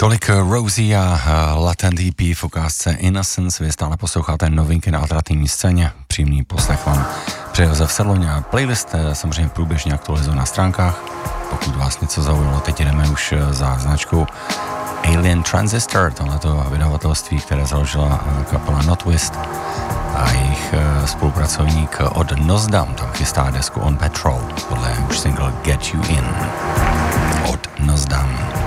Tolik Rosie a Latent EP v ukázce Innocence. Vy stále posloucháte novinky na alternativní scéně. Příjemný poslech vám přeje Josef Sedloň a playlist samozřejmě průběžně aktualizuji na stránkách. Pokud vás něco zaujalo, teď jdeme už za značkou Alien Transistor, tohleto vydavatelství, které založila kapela Notwist a jejich spolupracovník od Nozdam tam chystá desku On Patrol podle už single Get You In od Nozdam.